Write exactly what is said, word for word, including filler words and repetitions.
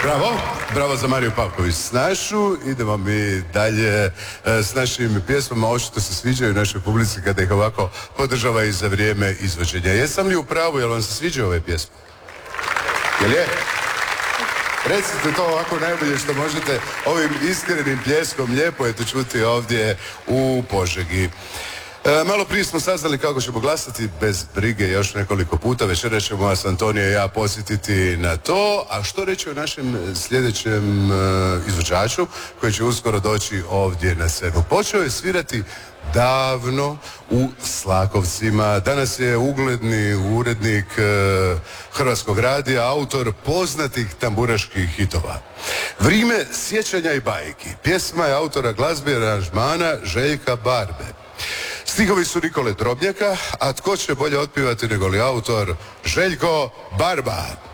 Bravo, bravo za Mariju Pavković Snašu. Idemo mi dalje s našim pjesmama. Očito se sviđaju našoj publici kada ih ovako podržava i za vrijeme izvođenja. Jesam li u pravu, jel vam se sviđaju ove pjesme? Jel je? Recite to ovako najbolje što možete ovim iskrenim pljeskom. Lijepo je to čuti ovdje u Požegi. E, malo prije smo saznali kako ćemo glasati, bez brige još nekoliko puta. Večera ćemo vas Antonija i ja posjetiti na to. A što reći o našem sljedećem e, izvođaču koji će uskoro doći ovdje na scenu? Počeo je svirati davno u Slakovcima. Danas je ugledni urednik e, Hrvatskog radija, autor poznatih tamburaških hitova. Vrijeme sjećanja i bajki. Pjesma je autora glazbe i aranžmana Željka Barbe. Stihovi su Nikole Drobnjaka, a tko će bolje otpivati nego li autor Željko Barba.